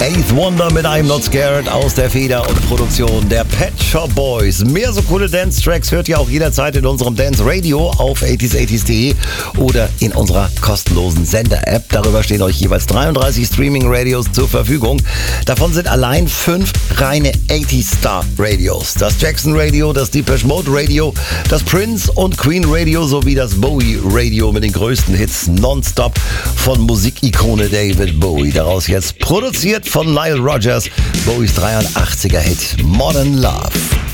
Eighth Wonder mit I'm Not Scared aus der Feder und Produktion der Pet Shop Boys. Mehr so coole Dance-Tracks hört ihr auch jederzeit in unserem Dance Radio auf 80s80s.de oder in unserer kostenlosen Sender-App. Darüber stehen euch jeweils 33 Streaming-Radios zur Verfügung. Davon sind allein 5 reine 80s-Star-Radios. Das Jackson Radio, das Depeche Mode Radio, das Prince und Queen Radio sowie das Bowie Radio mit den größten Hits nonstop von Musikikone David Bowie. Daraus jetzt produziert von Nile Rodgers, Bowies 83er-Hit Modern Love.